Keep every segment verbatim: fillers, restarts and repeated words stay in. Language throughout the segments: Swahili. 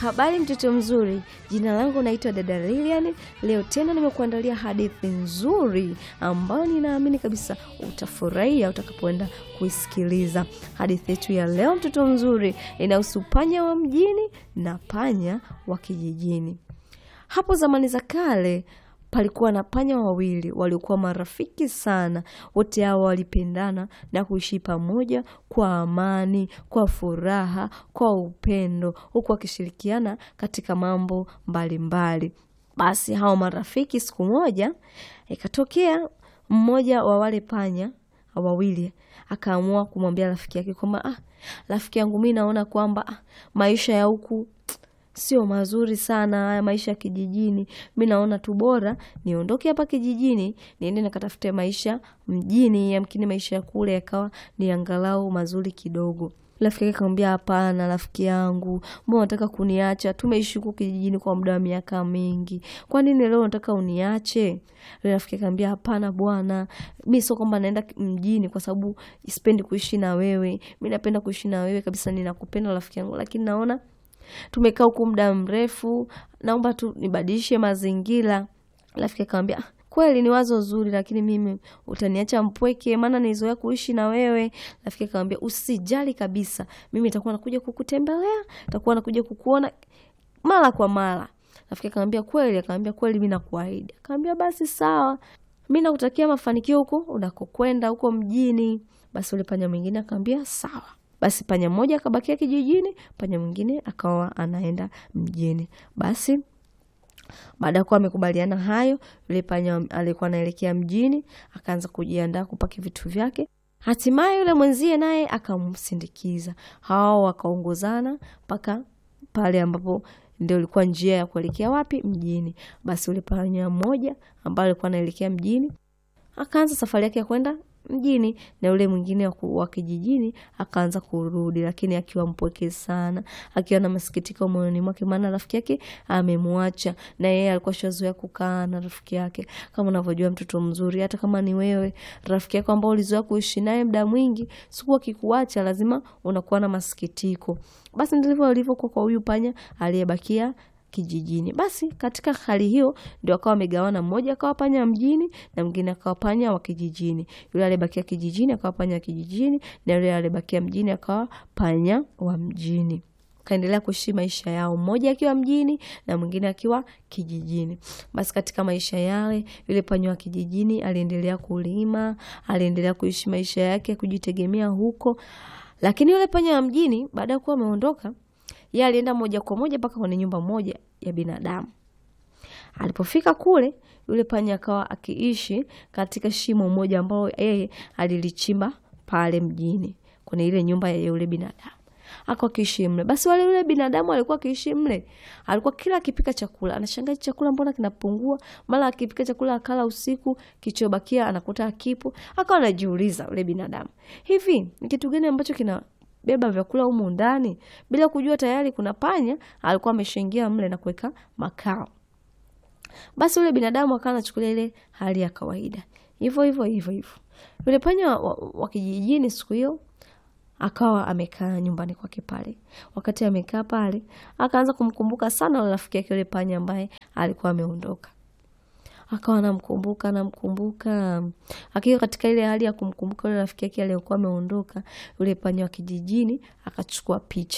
Habari mtoto mzuri, jina langu naitwa dada Lilian. Leo tena nimekuandalia hadithi nzuri ambayo ninaamini kabisa utafurahia utakapoenda kuisikiliza. Hadithi yetu ya leo mtoto mzuri inahusu panya wa mjini na panya wa kijijini. Hapo zamani za kale palikuwa na panya wawili waliokuwa marafiki sana. Wote hao walipendana na kuishi pamoja kwa amani, kwa furaha, kwa upendo, huku wakishirikiana katika mambo mbalimbali. Basi hao marafiki siku moja ikatokea mmoja wa wale panya wawili akaamua kumwambia rafiki yake kwamba ah, rafiki yangu mimi naona kwamba ah, maisha ya huku sio mazuri sana, haya maisha ya kijijini. Mimi naona tu bora niondoke hapa kijijini niende nikatafute maisha mjini, yamkini maisha ya kule yakawa ni angalau mazuri kidogo. Rafiki yake akamwambia hapana rafiki yangu, mbona unataka kuniacha? Tumeishi huko kijijini kwa muda wa miaka mingi. Kwa nini leo unataka uniache? Rafiki yake akamwambia hapana bwana, mimi sio kwamba naenda mjini kwa sababu sipendi kuishi na wewe. Mimi napenda kuishi na wewe kabisa, ninakupenda rafiki yangu, lakini naona tumekaa huko muda mrefu, naomba tu nibadilishe mazingira. Rafiki akamwambia kweli ni wazo zuri, lakini mimi utaniacha mpweke maana nizoea kuishi na wewe. Rafiki akamwambia usijali kabisa, mimi nitakuwa nakuja kukutembelea, nitakuwa nakuja kukuona mara kwa mara. Rafiki akamwambia kweli? Akamwambia kweli, mimi nakuahidi. Akamwambia basi sawa, mimi nakutakia mafanikio huko unakokwenda huko mjini. Basi yule panya mwingine akamwambia sawa. Basi panya mmoja akabakia kijijini, panya mwingine akawa anaenda mjini. Basi baada ya kuwa amekubaliana hayo, yule panya alikuwa anaelekea mjini, akaanza kujiandaa kupaki vitu vyake. Hatimaye yule mwenzie naye akamsindikiza. Hao wakaongozana mpaka pale ambapo ndio ilikuwa njia ya kuelekea wapi? Mjini. Basi yule panya mmoja ambaye alikuwa anaelekea mjini akaanza safari yake ya kwenda mjini, na yule mwingine wa kijijini akaanza kurudi, lakini akiwa mpweke sana, akiwa na masikitiko moyoni mwake, maana rafiki yake amemwacha, na yeye alikuwa shazoea kukaa na rafiki yake. Kama unavyojua mtoto mzuri, hata kama ni wewe rafiki yako ambao ulizoea kuishi naye muda mwingi, siku akikuacha lazima unakuwa na masikitiko. Basi ndivyo ilivyokuwa kwa huyu panya aliyebakia kijijini. Basi katika hali hiyo ndio akawa amegawana, mmoja akawa panya mjini na mwingine akawa panya wa kijijini. Yule aliyebakia kijijini akawa panya wa kijijini, na yule aliyebakia mjini akawa panya wa mjini. Kaendelea kuishi maisha yao, mmoja akiwa mjini na mwingine akiwa kijijini. Basi katika maisha yale yule panya wa kijijini aliendelea kulima, aliendelea kuishi maisha yake kujitegemea huko. Lakini yule panya wa mjini baada ya kuwa ameondoka, yeye alienda moja kwa moja mpaka kwenye nyumba moja ya binadamu. Alipofika kule, yule panya akawa akiishi katika shimo moja ambao yeye alilichimba pale mjini kwenye ile nyumba ya yule binadamu. Akawa akiishi mle. Basi wale yule binadamu alikuwa akiishi mle, alikuwa kila akipika chakula anashangaa chakula mbona kinapungua, mara akipika chakula akala usiku kichobakia anakuta kipo. Akawa anajiuliza yule binadamu, hivi ni kitu gani ambacho kina beba vyakula humu ndani? Bila kujua tayari kuna panya alikuwa ameshaingia mle na kuweka makao. Basi yule binadamu akawa anachukulia ile hali ya kawaida. Hivyo hivyo hivyo hivyo. Yule panya wa, wa, wa kijijini siku hiyo akawa amekaa nyumbani kwake pale. Wakati amekaa pale, akaanza kumkumbuka sana yule rafiki yake yule panya ambaye alikuwa ameondoka. Akawa anamkumbuka anamkumbuka. Akiwa katika ile hali ya kumkumbuka yule rafiki yake aliyekuwa ameondoka, yule panya wa kijijini akachukua picha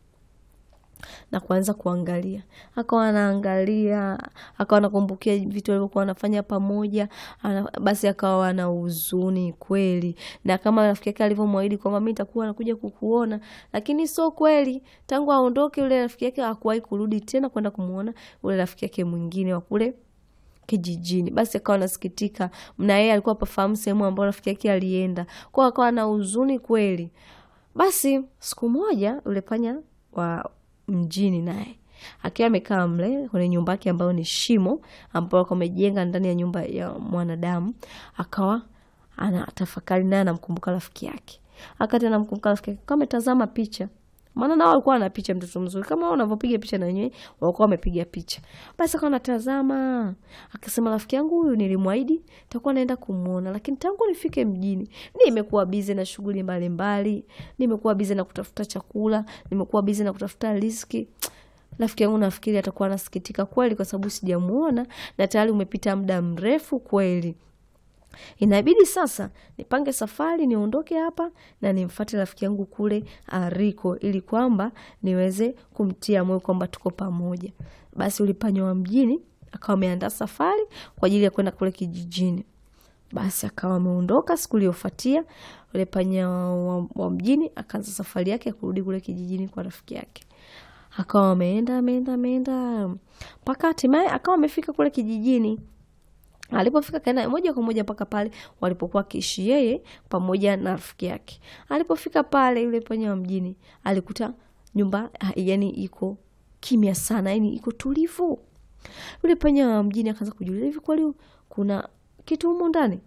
na kuanza kuangalia. Akawa anaangalia, akawa anakumbukia vitu walivyokuwa wanafanya pamoja. Basi akawa na huzuni kweli, na kama rafiki yake alivyomwahidi kwamba mimi nitakuwa nakuja kukuona, lakini sio kweli. Tangu aondoke yule rafiki yake hakuwahi kurudi tena kwenda kumuona yule rafiki yake mwingine wa kule kijijini. Basi akawa anasikitika, na yeye alikuwa pafahamu sehemu ambayo rafiki yake alienda, kwa akawa na huzuni kweli. Basi siku moja yule panya wa mjini naye akiwa amekaa mle kwenye nyumba yake ambayo ni shimo ambayo amejenga ndani ya nyumba ya mwanadamu, akawa anatafakari naye anamkumbuka rafiki yake. Akati anamkumbuka rafiki yake, kama tazama picha, maana nao walikuwa na picha mtoto mzuri kama unavyopiga picha na wenyewe walikuwa wamepiga picha. Basi akawa anatazama, akasema rafiki yangu huyu nilimwahidi nitakuwa naenda kumuona, lakini tangu nifike mjini nimekuwa busy na shughuli mbalimbali, nimekuwa busy na kutafuta chakula, nimekuwa busy na kutafuta riziki. Rafiki yangu nafikiri atakuwa anasikitika kweli kwa sababu sijamuona na tayari umepita muda mrefu kweli. Inabidi sasa nipange safari niondoke hapa na nimfuate rafiki yangu kule aliko ili kwamba niweze kumtia moyo kwamba tuko pamoja. Basi yule panya wa mjini akawa ameandaa safari kwa ajili ya kwenda kule kijijini. Basi akawa ameondoka. Siku iliyofuatia yule panya wa, wa mjini akaanza safari yake ya kurudi kule kijijini kwa rafiki yake. Akawa ameenda ameenda ameenda mpaka hatimaye akawa amefika kule kijijini. Alipofika kaenda moja kwa moja mpaka pale walipokuwa kiishi yeye pamoja na rafiki yake. Alipofika pale yule panya wa mjini alikuta nyumba yani iko kimya sana, yani iko tulivu. Yule panya wa mjini akaanza kujiuliza, hivi kweli kuna kitu humo ndani?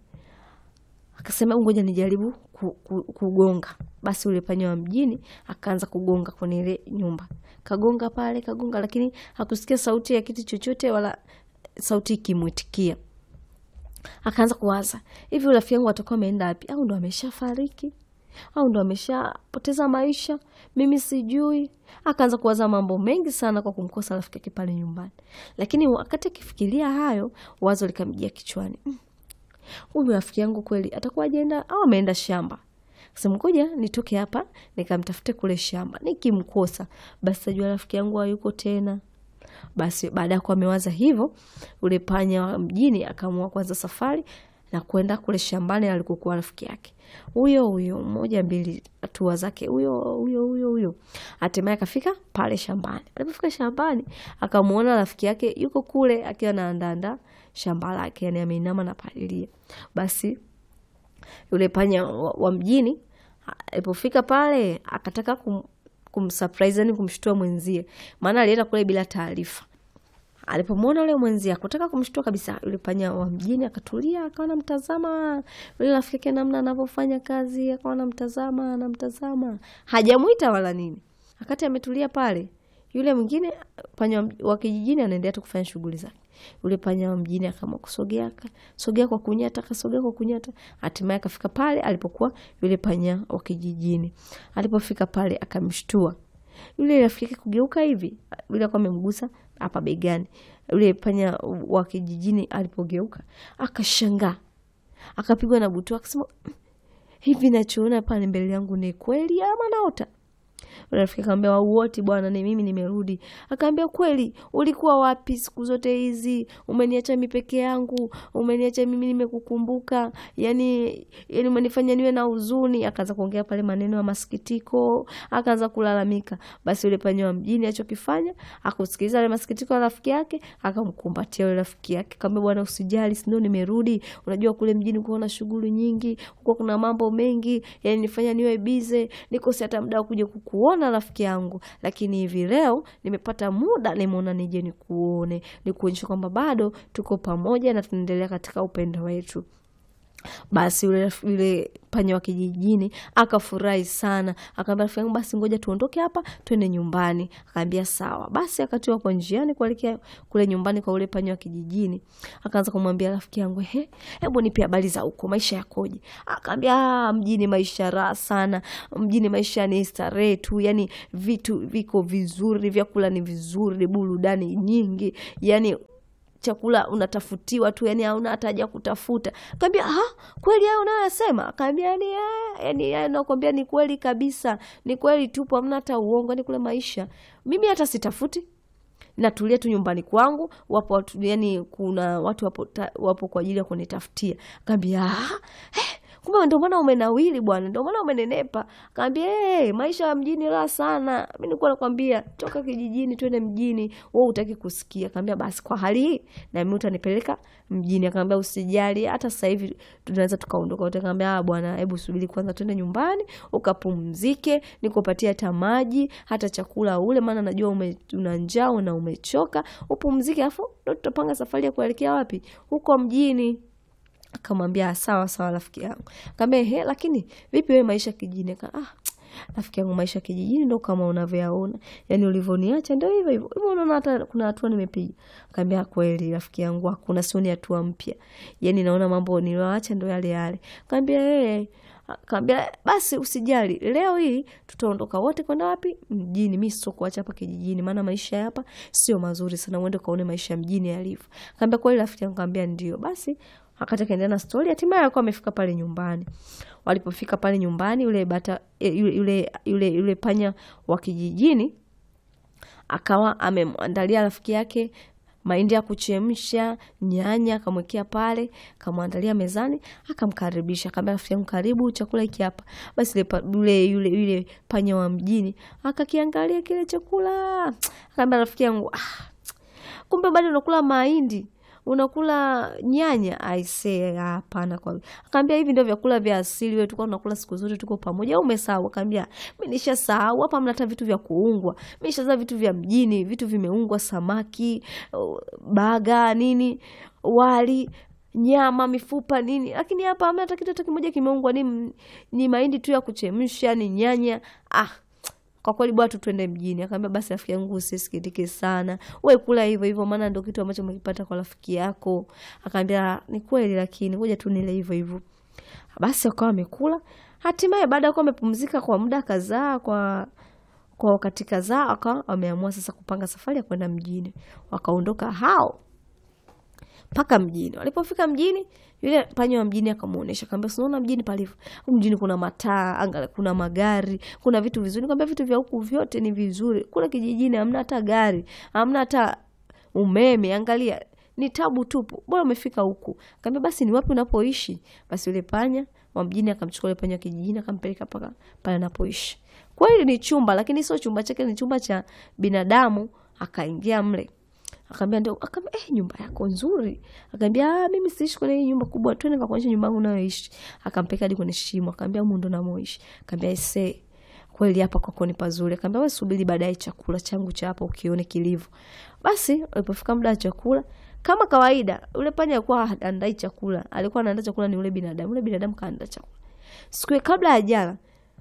Akasema ngoja nijaribu kugonga. Basi yule panya wa mjini akaanza kugonga kwenye ile nyumba. Kagonga pale, kagonga, lakini hakusikia sauti ya kitu chochote wala sauti ikimwitikia. Akaanza kuwaza, hivi rafiki yangu atakuwa ameenda wapi? Au ndo ameshafariki? Au ndo ameshapoteza maisha? Mimi sijui. Akaanza kuwaza mambo mengi sana kwa kumkosa rafiki yake pale nyumbani. Lakini wakati akifikiria hayo, wazo likamjia kichwani. Huyu rafiki yangu kweli atakuwa ajeenda au ameenda shamba? Sasa ngoja nitoke hapa nikamtafute kule shamba. Nikimkosa basi tajua rafiki yangu hayuko tena. Basi baada ya kuwa amewaza hivyo, yule panya wa mjini akaamua kuanza safari na kwenda kule shambani alikokuwa rafiki yake. Huyo huyo moja mbili hatua zake huyo huyo huyo huyo. Hatimaye akafika pale shambani. Alipofika shambani akamuona rafiki yake yuko kule akiwa anaandaa shamba lake, yani ameinama na palilia. Basi yule panya wa, wa mjini alipofika pale akataka kum, kumsurprise, yani kumshtua mwenzie. Maana alienda kule bila taarifa. Alipomwona yule mwenzie akataka kumshtua kabisa, yule panya wa mjini akatulia, akawa anamtazama yule rafiki yake namna anavyofanya kazi, akawa anamtazama, anamtazama. Hajamuita wala nini. Akati ametulia pale, yule mwingine panya wa kijijini anaendelea tu kufanya shughuli zake. Yule panya wa mjini akaamua kusogea, sogea kwa kunyata, kasogea kwa kunyata. Hatimaye akafika pale alipokuwa yule panya wa kijijini. Alipofika pale akamshtua. Yule rafiki yake kugeuka hivi, bila kwa amemgusa hapa begani. Yule panya wa kijijini alipogeuka, akashangaa. Akapigwa na butwaa akasema, hivi nachoona pale mbele yangu ni kweli ama naota? Rafiki akamwambia, wote bwana, ni mimi nimerudi. Akamwambia, kweli ulikuwa wapi siku zote hizi? Umeniacha mimi peke yangu, umeniacha mimi nimekukumbuka. Yaani yani umenifanya niwe na huzuni. Akaanza kuongea pale maneno ya masikitiko, akaanza kulalamika. Basi yule panya wa mjini alichokifanya, akusikiliza ile masikitiko ya rafiki yake, akamkumbatia yule rafiki yake. Akamwambia, bwana usijali, sio nimerudi. Unajua kule mjini kuna shughuli nyingi, huko kuna mambo mengi, yani nifanya niwe busy, nikose hata muda wa kuja kukuona rafiki yangu, lakini hivi leo nimepata muda, nimeona nije nikuone, nikuonyeshe kwamba bado tuko pamoja na tunaendelea katika upendo wetu. Basi yule yule panya wa kijijini akafurahi sana, akamwambia rafiki yangu, basi ngoja tuondoke hapa twende nyumbani. Akamwambia sawa. Basi akati wapo njiani kuelekea kule nyumbani kwa yule panya wa kijijini, akaanza kumwambia rafiki yangu, he, hebu nipe habari za huko, maisha yakoje? Akamwambia, mjini maisha raha sana, mjini maisha ni starehe tu, yani vitu viko vizuri, vyakula ni vizuri, burudani nyingi, yani chakula unatafutiwa tu, yani hauna hata haja kutafuta. Akamwambia, "Ah, kweli hayo unayosema?" Akamwambia, "Yani yani yani nakwambia ni kweli kabisa. Ni kweli tupo, hamna hata uongo, ni kule maisha. Mimi hata sitafuti. Natulia tu nyumbani kwangu, wapo watu, yani kuna watu wapo, wapo kwa ajili ya kunitafutia." Akamwambia, "Ah, eh, kumbe ndio maana umenawili bwana, ndio maana umenenepa." Akamwambia, "Eh, maisha ya mjini raha sana. Mimi nilikuwa nakwambia toka kijijini twende mjini, wewe hutaki kusikia." Akamwambia, "Basi kwa hali hii na mimi utanipeleka mjini." Akamwambia, "Usijali, hata sasa hivi tunaweza tukaondoka." Akamwambia, "Ah bwana, hebu subiri kwanza twende nyumbani, ukapumzike, nikupatie hata maji, hata chakula ule, maana najua ume, una njaa na umechoka. Upumzike afu ndio tutapanga safari ya kuelekea wapi? Huko mjini." Akamwambia, "Sawa sawa rafiki yangu." Akamwambia, "He, lakini vipi wewe maisha kijijini?" Aka, "Ah, rafiki yangu maisha kijijini ndio kama unavyoyaona. Yaani ulivyoniacha ndio hivyo hivyo. Hivyo unaona hata kuna hatua nimepiga." Akamwambia, "Kweli rafiki yangu, hakuna sioni hatua mpya. Yaani naona mambo nilioacha ndio yale yale." Akamwambia, "Eh, Akamwambia basi usijali, leo hii tutaondoka wote kwenda wapi? Mjini. Mimi sio kuacha hapa kijijini, maana maisha hapa sio mazuri sana, uende kaone maisha mjini yalivyo. Akamwambia kweli rafiki yangu? Akamwambia ndio. Basi akataka kaendelea na story, hatimaye alikuwa amefika pale nyumbani. Walipofika pale nyumbani, yule bata yule yule yule, yule panya wa kijijini akawa amemwandalia rafiki yake mahindi ya kuchemsha, nyanya akamwekea pale, akamwandalia mezani, akamkaribisha. Akamwambia rafiki yangu karibu, chakula hiki hapa. Basi yule yule yule panya wa mjini akakiangalia kile chakula. Akamwambia rafiki yangu, ah, kumbe bado unakula mahindi, unakula nyanya? I say hapana kwa. Akamwambia hivi ndio vyakula vya asili, wewe tulikuwa tunakula siku zote, tuko pamoja, au umesahau? Akamwambia mimi nishasahau, hapa mna hata vitu vya kuungwa. Mimi nishaza vitu vya mjini, vitu vimeungwa, samaki, baga, nini, wali, nyama, mifupa, nini. Lakini hapa hamna hata kitu hata kimoja kimeungwa, ni ni mahindi tu ya kuchemsha, ni nyanya. Ah, kwa kweli bwana tuende mjini. Akamwambia basi rafiki yangu usisikitike sana, wewe kula hivyo hivyo, maana ndio kitu ambacho umekipata kwa rafiki yako. Akamwambia ni kweli, lakini ngoja tu nile hivyo hivyo. Basi akawa amekula. Hatimaye baada ya kuwa amepumzika kwa muda kadhaa, kwa kwa wakati kadhaa, akawa ameamua sasa kupanga safari ya kwenda mjini. Wakaondoka hao paka mjini. Walipofika mjini, yule panya wa mjini akamuonesha, akamwambia unaona mjini palivyo? Mjini kuna mataa, angalia kuna magari, kuna vitu vizuri. Nikamwambia vitu vya huku vyote ni vizuri. Kule kijijini hamna hata gari, hamna hata umeme, angalia ni tabu tupu. Bora umefika huku. Akamwambia basi ni wapi unapoishi? Basi yule panya wa mjini akamchukua yule panya wa kijijini akampeleka paka pale anapoishi. Kweli ni chumba, lakini sio chumba chake, ni chumba cha binadamu. Akaingia mle. Akamwambia ndio. Akamwambia eh, nyumba yako nzuri. Akamwambia ah, mimi siishi kwenye hii nyumba kubwa, twende nikakuonyesha nyumba yangu unayoishi. Akampeleka hadi kwenye shimo. Akamwambia huko ndo namoishi. Akamwambia ese kweli hapa kwako ni pazuri. Akamwambia wewe subiri baadaye chakula changu cha hapa ukione kilivyo. Basi alipofika muda wa chakula, kama kawaida yule panya alikuwa anaandaa chakula. Alikuwa anaandaa chakula ni yule binadamu. Yule binadamu kaandaa chakula. Siku kabla ya jana,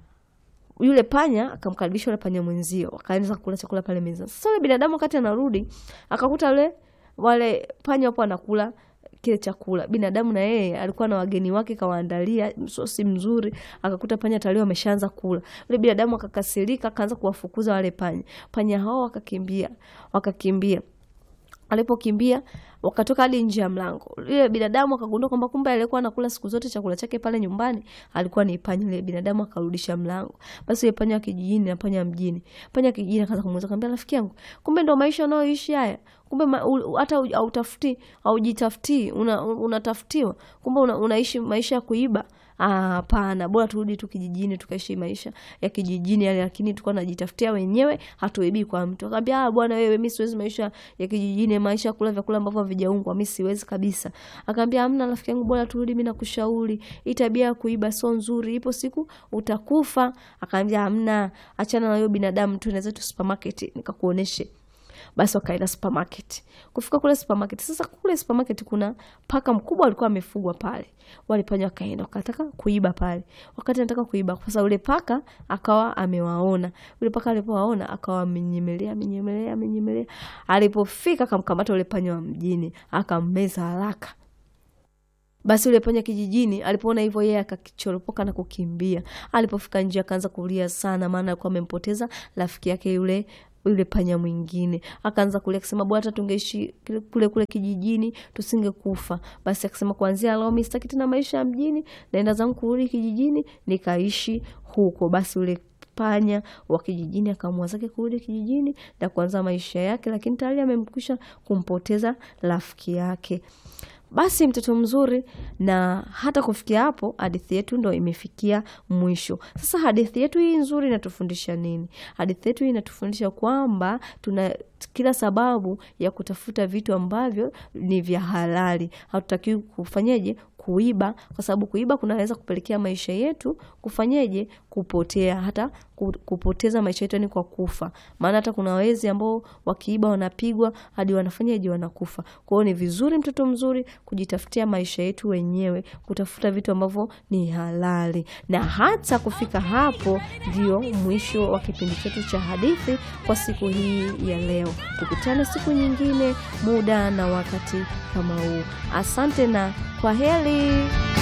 yule panya akamkaribisha yule panya mwenzio, akaanza kula chakula pale mezani. Sasa yule binadamu wakati anarudi, akakuta yule wale panya hapo anakula kile chakula. Binadamu na yeye alikuwa na wageni wake kawaandalia msosi mzuri, akakuta panya tayari wameshaanza kula. Yule binadamu akakasirika, akaanza kuwafukuza wale panya. Panya hao wakakimbia, wakakimbia. Alipokimbia wakatoka hadi nje ya mlango. Yule binadamu akagundua kwamba kumbe alikuwa anakula siku zote chakula chake pale nyumbani alikuwa ni panya. Yule binadamu akarudisha mlango. Basi yule panya wa kijijini na panya mjini, panya wa kijijini akaanza kumuuliza, akamwambia rafiki yangu, kumbe ndo maisha unayoishi haya? Kumbe hata hautafuti au jitafuti, unatafutiwa? Una kumbe una, unaishi maisha ya kuiba? Ah, hapana, bora turudi tu kijijini tukaishi maisha ya kijijini yale, lakini tulikuwa tunajitafutia wenyewe, hatuibi kwa mtu. Akamwambia ah, bwana wewe, mimi siwezi maisha ya kijijini, maisha ya kula vyakula ambavyo havijaungwa, mimi siwezi kabisa. Akamwambia hamna rafiki yangu, bora turudi, mimi nakushauri, hii tabia ya kuiba sio nzuri, ipo siku utakufa. Akamwambia hamna, achana na hiyo binadamu, tuende tu supermarket nikakuoneshe. Basi wakaenda supermarket. Kufika kule supermarket, sasa kule supermarket kuna paka mkubwa alikuwa amefugwa pale. Wale panya wakaenda wakataka kuiba pale. Wakati anataka kuiba, kwa sababu yule paka akawa amewaona. Yule paka alipowaona akawa amenyemelea, amenyemelea, amenyemelea. Alipofika akamkamata yule panya wa mjini, akammeza haraka. Basi yule panya kijijini alipoona hivyo, yeye akakichoropoka na kukimbia. Alipofika nje akaanza kulia sana, maana alikuwa amempoteza rafiki yake yule yule panya mwingine. Akaanza kulia kusema bwana hata tungeishi kule kule kijijini tusingekufa. Basi akasema kuanzia leo mimi sitaki tena maisha ya mjini, naenda zangu kurudi kijijini nikaishi huko. Basi yule panya wa kijijini akaamua zake kurudi kijijini na kuanza maisha yake, lakini tayari amemkwisha kumpoteza rafiki yake. Basi mtoto mzuri, na hata kufikia hapo hadithi yetu ndo imefikia mwisho. Sasa hadithi yetu hii nzuri inatufundisha nini? Hadithi yetu hii inatufundisha kwamba tuna kila sababu ya kutafuta vitu ambavyo ni vya halali. Hatutakiwi kufanyaje? Kuiba, kwa sababu kuiba kunaweza kupelekea maisha yetu kufanyaje? Kupotea, hata kupoteza maisha yetu ni kwa kufa. Maana hata kuna wezi ambao wakiiba wanapigwa hadi wanafanyaje? Wanakufa. Kwa hiyo ni vizuri mtoto mzuri kujitafutia maisha yetu wenyewe, kutafuta vitu ambavyo ni halali. Na hata kufika hapo ndio mwisho wa kipindi chetu cha hadithi kwa siku hii ya leo. Tukutane siku nyingine, muda na wakati kama huu. Asante na kwaheri.